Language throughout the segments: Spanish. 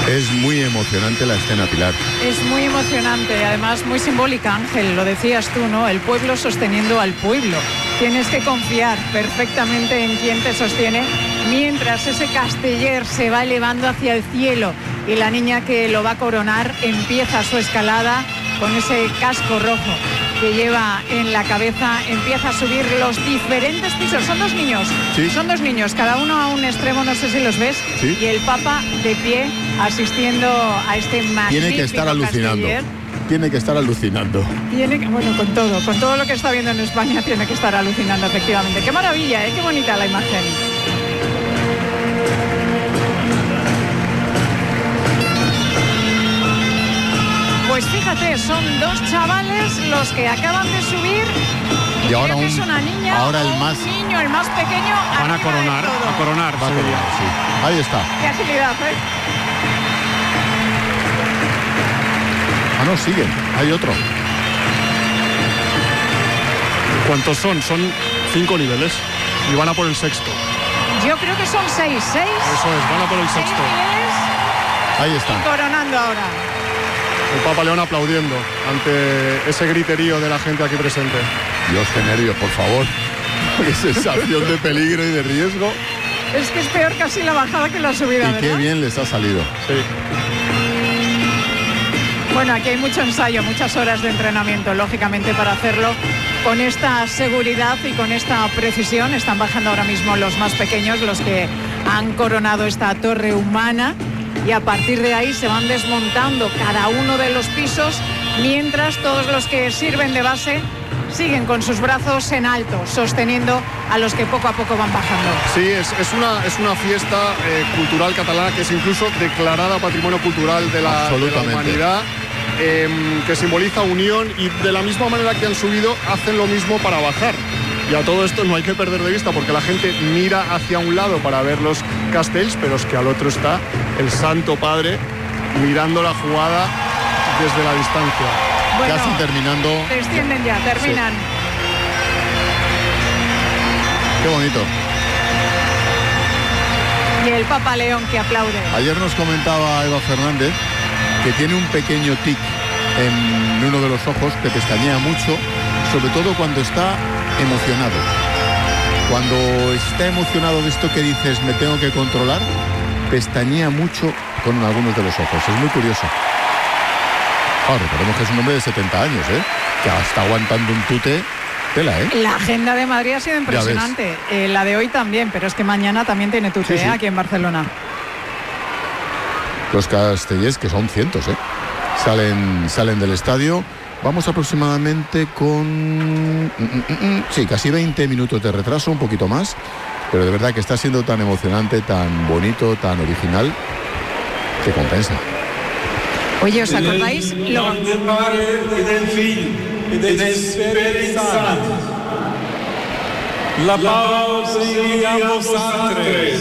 Es muy emocionante la escena, Pilar. Es muy emocionante, además muy simbólica, Ángel, lo decías tú, ¿no? El pueblo sosteniendo al pueblo. Tienes que confiar perfectamente en quien te sostiene, mientras ese casteller se va elevando hacia el cielo y la niña que lo va a coronar empieza su escalada con ese casco rojo que lleva en la cabeza, empieza a subir los diferentes pisos. Son dos niños, sí. Son dos niños, cada uno a un extremo, no sé si los ves, sí. Y el Papa de pie asistiendo a este magnífico Tiene que estar alucinando. casteller. Tiene que estar alucinando. Bueno, con todo lo que está viendo en España tiene que estar alucinando, efectivamente. Qué maravilla, qué bonita la imagen. Pues fíjate, son dos chavales los que acaban de subir. Y ahora es una niña, ahora el niño, el más pequeño. Van a coronar, Va a coronar, sí. Ahí está. Qué agilidad, Ah, no, siguen. Hay otro. ¿Cuántos son? Son 5 niveles y van a por el sexto. Yo creo que son 6. Eso es, van a por el 6 sexto. niveles. Ahí están. Y coronando ahora. El Papa León aplaudiendo ante ese griterío de la gente aquí presente. Dios, qué nervios, por favor. Qué sensación de peligro y de riesgo. Es que es peor casi la bajada que la subida, Y ¿verdad? qué bien les ha salido. Sí. Bueno, aquí hay mucho ensayo, muchas horas de entrenamiento, lógicamente, para hacerlo con esta seguridad y con esta precisión. Están bajando ahora mismo los más pequeños, los que han coronado esta torre humana, y a partir de ahí se van desmontando cada uno de los pisos, mientras todos los que sirven de base siguen con sus brazos en alto, sosteniendo a los que poco a poco van bajando. Sí, es una fiesta cultural catalana que es incluso declarada Patrimonio Cultural de la Humanidad, que simboliza unión, y de la misma manera que han subido, hacen lo mismo para bajar. Y a todo esto no hay que perder de vista, porque la gente mira hacia un lado para ver los castells, pero es que al otro está el Santo Padre mirando la jugada desde la distancia. Bueno, casi terminando. Descienden ya, terminan. Sí. Qué bonito. Y el Papa León que aplaude. Ayer nos comentaba Eva Fernández que tiene un pequeño tic en uno de los ojos, que pestañea mucho, sobre todo cuando está emocionado. Cuando está emocionado de esto que dices, me tengo que controlar, pestañea mucho con algunos de los ojos. Es muy curioso. Recordemos que es un hombre de 70 años, que está aguantando un tute. Tela, La agenda de Madrid ha sido impresionante. La de hoy también, pero es que mañana también tiene tute, sí. Aquí en Barcelona. Los castellers, que son cientos, salen del estadio. Vamos aproximadamente con casi 20 minutos de retraso, un poquito más, pero de verdad que está siendo tan emocionante, tan bonito, tan original, que compensa. Oye, ¿os acordáis? La pau sigui amb vosaltres.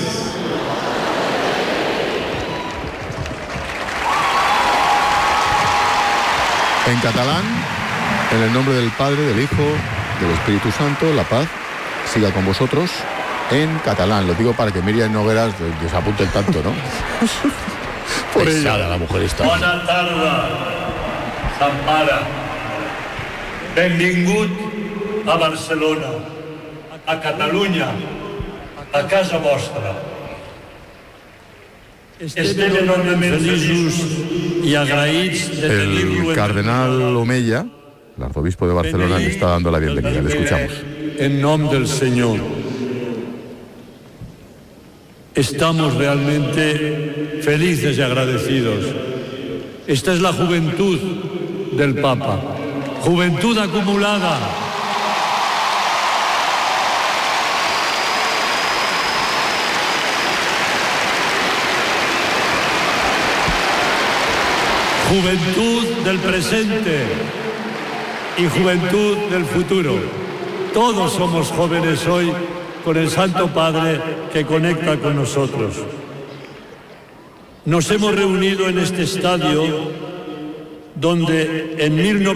En catalán, en el nombre del Padre, del Hijo, del Espíritu Santo, la paz siga con vosotros. En catalán, lo digo para que Miriam Nogueras desapunte el tanto, ¿no? Por ella, la mujer está. Bona tarda, Sant Pare. Benvingut a Barcelona, a Catalunya, a casa vostra. Estem enormement feliços y agraïts de tenir-lo. El cardenal Omeya, el arzobispo de Barcelona, le está dando la bienvenida. Le escuchamos. En nombre del Señor. Estamos realmente felices y agradecidos. Esta es la juventud del Papa. Juventud acumulada. Juventud del presente y juventud del futuro. Todos somos jóvenes hoy con el Santo Padre que conecta con nosotros. Nos hemos reunido en este estadio donde en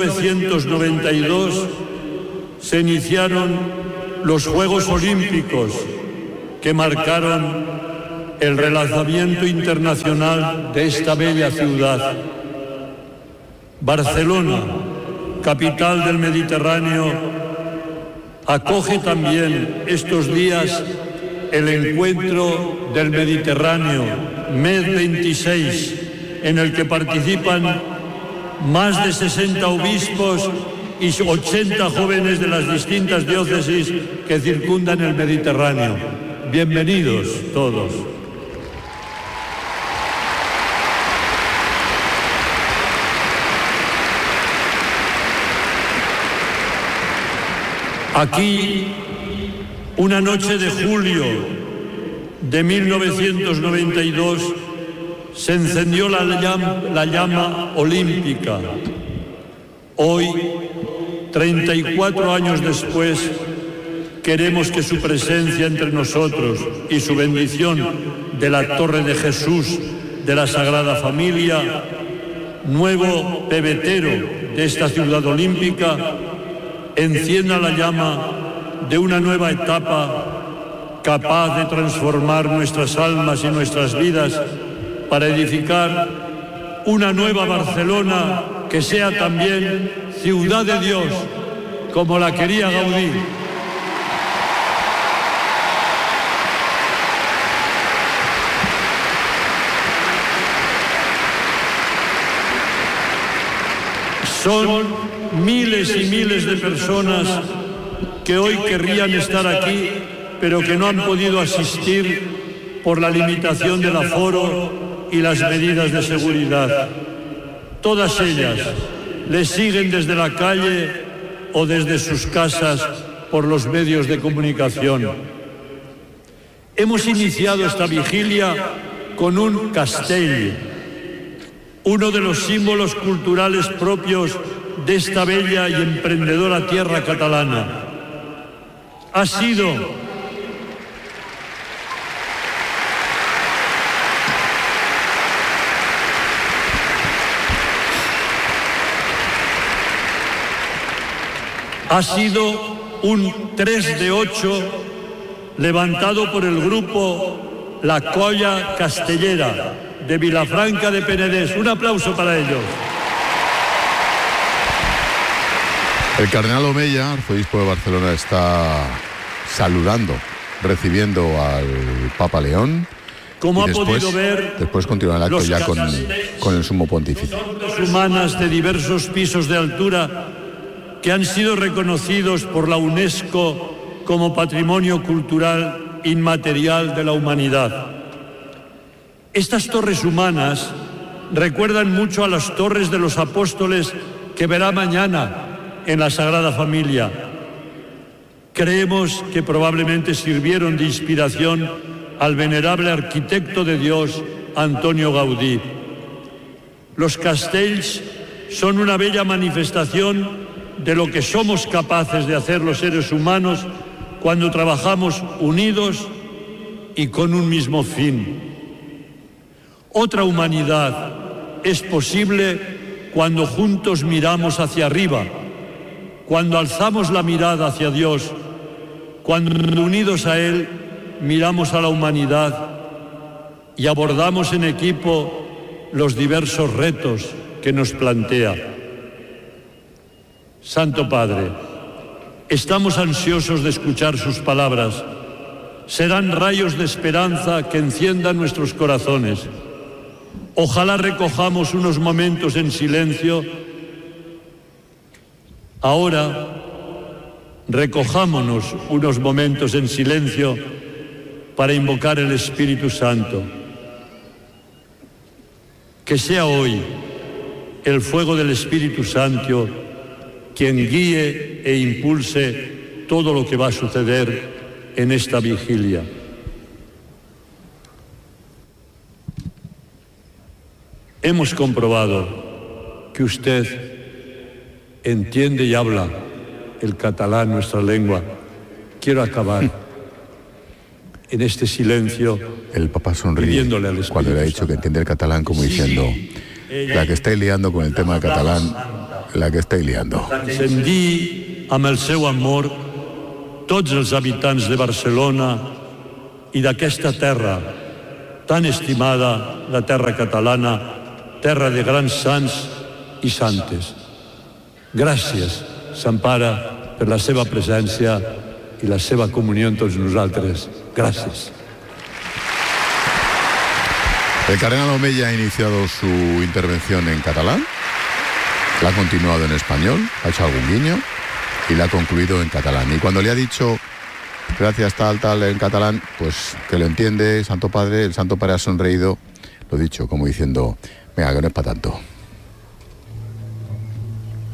1992 se iniciaron los Juegos Olímpicos que marcaron el relanzamiento internacional de esta bella ciudad. Barcelona, capital del Mediterráneo, acoge también estos días el encuentro del Mediterráneo, MED 26, en el que participan más de 60 obispos y 80 jóvenes de las distintas diócesis que circundan el Mediterráneo. Bienvenidos todos. Aquí, una noche de julio de 1992, se encendió la llama olímpica. Hoy, 34 años después, queremos que su presencia entre nosotros y su bendición de la Torre de Jesús de la Sagrada Familia, nuevo pebetero de esta ciudad olímpica, encienda la llama de una nueva etapa capaz de transformar nuestras almas y nuestras vidas para edificar una nueva Barcelona que sea también ciudad de Dios, como la quería Gaudí. Son miles y miles de personas que hoy querrían estar aquí, pero que no han podido asistir por la limitación del aforo y las medidas de seguridad. Todas ellas les siguen desde la calle o desde sus casas por los medios de comunicación. Hemos iniciado esta vigilia con un castell, uno de los símbolos culturales propios de esta bella y emprendedora tierra catalana. Ha sido un 3 de 8 levantado por el grupo La Colla Castellera de Vilafranca de Penedès. Un aplauso para ellos. El cardenal Omeya, arzobispo de Barcelona, está saludando, recibiendo al Papa León. Como ha podido ver, después continúa el acto ya con el sumo pontífice. Humanas de diversos pisos de altura que han sido reconocidos por la UNESCO como Patrimonio Cultural Inmaterial de la Humanidad. Estas torres humanas recuerdan mucho a las torres de los apóstoles que verá mañana en la Sagrada Familia. Creemos que probablemente sirvieron de inspiración al venerable arquitecto de Dios, Antonio Gaudí. Los castells son una bella manifestación de lo que somos capaces de hacer los seres humanos cuando trabajamos unidos y con un mismo fin. Otra humanidad es posible cuando juntos miramos hacia arriba, cuando alzamos la mirada hacia Dios, cuando unidos a Él miramos a la humanidad y abordamos en equipo los diversos retos que nos plantea. Santo Padre, estamos ansiosos de escuchar sus palabras. Serán rayos de esperanza que enciendan nuestros corazones. Ojalá recojamos unos momentos en silencio. Ahora, recojámonos unos momentos en silencio para invocar el Espíritu Santo. Que sea hoy el fuego del Espíritu Santo quien guíe e impulse todo lo que va a suceder en esta vigilia. Hemos comprobado que usted entiende y habla el catalán, nuestra lengua. Quiero acabar en este silencio. El Papa sonríe cuando le ha dicho que entiende el catalán, como diciendo, la que estáis liando con el tema del catalán, la que estáis liando. Encendir amb el seu amor tots els habitants de Barcelona i d'aquesta terra tan estimada la terra catalana, terra de grans sants i santes. Gràcies, Sant Pare, per la seva presència y la seva comunión amb tots nosaltres. Gracias. El cardenal Omeya ha iniciado su intervención en catalán, la ha continuado en español, ha hecho algún guiño y la ha concluido en catalán. Y cuando le ha dicho gracias tal en catalán, pues que lo entiende Santo Padre, el Santo Padre ha sonreído, lo dicho, como diciendo, venga, que no es para tanto.